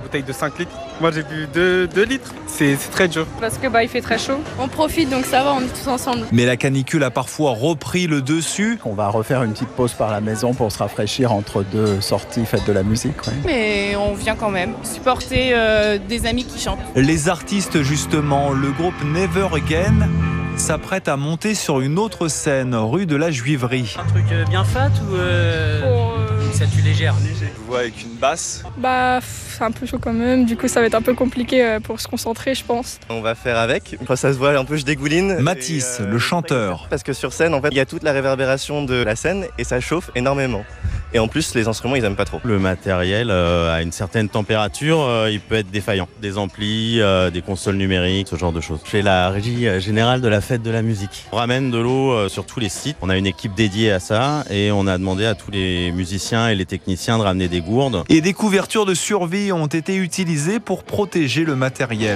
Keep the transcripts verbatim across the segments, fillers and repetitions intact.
bouteille de cinq litres. Moi j'ai bu deux litres, c'est, c'est très dur. Parce que bah, il fait très chaud. On profite donc ça va, on est tous ensemble. Mais la canicule a parfois repris le dessus. On va refaire une petite pause par la maison pour se rafraîchir entre deux sorties faites de la musique. Ouais. Mais on vient quand même supporter euh, des amis qui chantent. Les artistes justement, le groupe Never Again s'apprête à monter sur une autre scène, rue de la Juiverie. Un truc bien fat ou euh... Pour, euh... ça tue légère. Je vous vois avec une basse. Bah c'est un peu chaud quand même, du coup ça va être un peu compliqué pour se concentrer je pense. On va faire avec, quand ça se voit un peu je dégouline. Mathis, euh, le chanteur. Parce que sur scène en fait il y a toute la réverbération de la scène et ça chauffe énormément. Et en plus les instruments ils aiment pas trop. Le matériel euh, à une certaine température euh, il peut être défaillant. Des amplis, euh, des consoles numériques, ce genre de choses. Je fais la régie générale de la fête de la musique. On ramène de l'eau euh, sur tous les sites. On a une équipe dédiée à ça et on a demandé à tous les musiciens et les techniciens de ramener des gourdes. Et des couvertures de survie ont été utilisées pour protéger le matériel.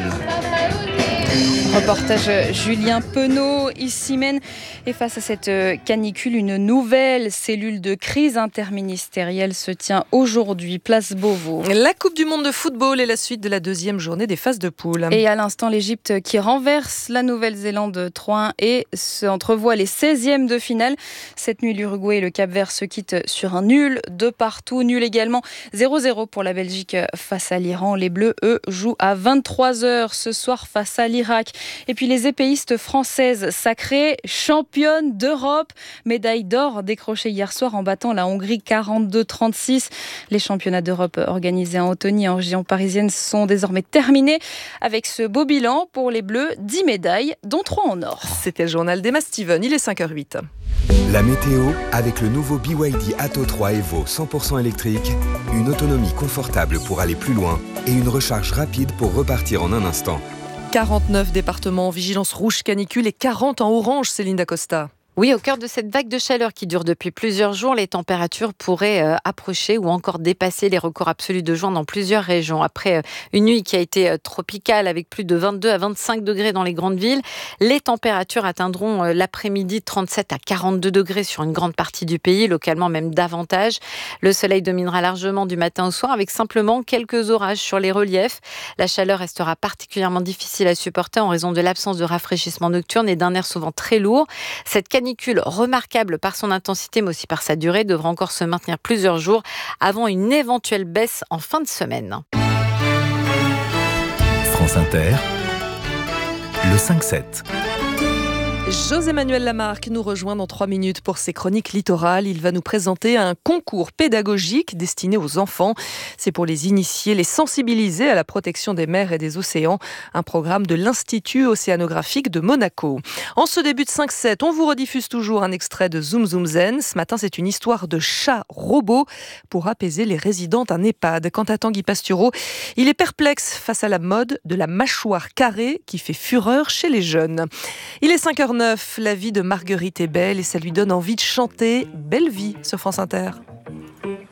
Reportage Julien Penaud, ici Maine. Et face à cette canicule, une nouvelle cellule de crise interministérielle se tient aujourd'hui, place Beauvau. La Coupe du Monde de football est la suite de la deuxième journée des phases de poule. Et à l'instant, l'Égypte qui renverse la Nouvelle-Zélande trois un et se entrevoit les seizièmes de finale. Cette nuit, l'Uruguay et le Cap-Vert se quittent sur un nul de partout. Nul également zéro zéro pour la Belgique face à l'Iran. Les Bleus, eux, jouent à vingt-trois heures ce soir face à l'Irak. Et puis les épéistes françaises sacrées championnes d'Europe. Médaille d'or décrochée hier soir en battant la Hongrie quarante-deux trente-six. Les championnats d'Europe organisés en Ottonie en région parisienne sont désormais terminés avec ce beau bilan pour les Bleus. dix médailles, dont trois en or. C'était le journal d'Emma Steven, il est cinq heures huit. La météo avec le nouveau B Y D Atto trois Evo cent pour cent électrique, une autonomie confortable pour aller plus loin et une recharge rapide pour repartir en un instant. quarante-neuf départements en vigilance rouge canicule et quarante en orange, Céline Dacosta. Oui, au cœur de cette vague de chaleur qui dure depuis plusieurs jours, les températures pourraient euh, approcher ou encore dépasser les records absolus de juin dans plusieurs régions. Après euh, une nuit qui a été euh, tropicale avec plus de vingt-deux à vingt-cinq degrés dans les grandes villes, les températures atteindront euh, l'après-midi trente-sept à quarante-deux degrés sur une grande partie du pays, localement même davantage. Le soleil dominera largement du matin au soir avec simplement quelques orages sur les reliefs. La chaleur restera particulièrement difficile à supporter en raison de l'absence de rafraîchissement nocturne et d'un air souvent très lourd. Cette canicule remarquable par son intensité mais aussi par sa durée devra encore se maintenir plusieurs jours avant une éventuelle baisse en fin de semaine. France Inter, le cinq sept. José-Manuel Lamarque nous rejoint dans trois minutes pour ses chroniques littorales. Il va nous présenter un concours pédagogique destiné aux enfants. C'est pour les initier, les sensibiliser à la protection des mers et des océans. Un programme de l'Institut océanographique de Monaco. En ce début de cinq sept, on vous rediffuse toujours un extrait de Zoom Zoom Zen. Ce matin, c'est une histoire de chat robot pour apaiser les résidents d'un EHPAD. Quant à Tanguy Pastureau, il est perplexe face à la mode de la mâchoire carrée qui fait fureur chez les jeunes. Il est cinq heures neuf, la vie de Marguerite est belle et ça lui donne envie de chanter Belle vie sur France Inter.